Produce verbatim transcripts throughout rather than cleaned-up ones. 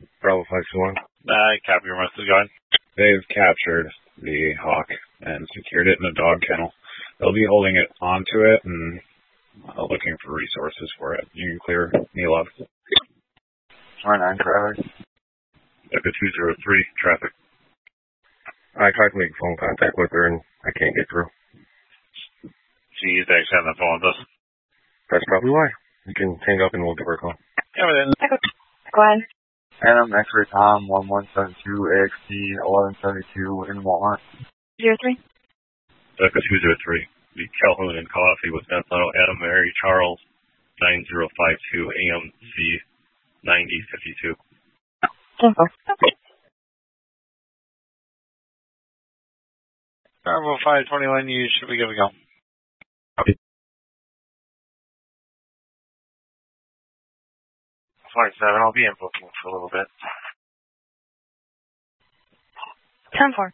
Bravo five two one. I copy your message, go ahead. They've captured the hawk and secured it in a dog kennel. They'll be holding it onto it and uh, looking for resources for it. You can clear Neil up. Four nine traffic. Echo two zero three, traffic. I tried to make phone contact with her and I can't get through. She's actually on the phone with us. That's probably why. You can hang up and we'll give her a call. Yeah, but then. Go ahead. Adam, X-ray Tom, one one seven two, A X T, eleven seventy-two in Walmart. Zero three. Echo two zero three. The Calhoun and Coffee with Gonzalo Adam Mary Charles, nine zero five two A M C ninety fifty-two. ten four. Bravo five twenty-one, you should be good to go. Copy. Flight seven, I'll be in booking for a little bit. ten four.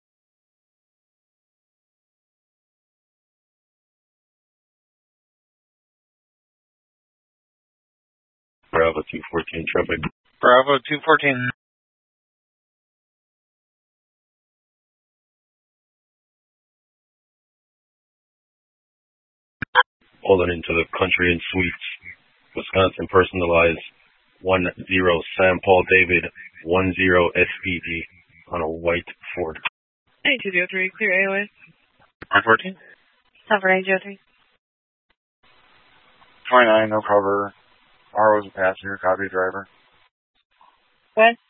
Bravo two fourteen, traffic. Bravo two fourteen. Pulling into the Country and Suites, Wisconsin personalized one zero Sam Paul David one zero S V D on a white Ford. eight two zero three, clear A O A. one fourteen. Cover eight zero three. twenty-nine, no cover. R was a passenger, copy driver. What?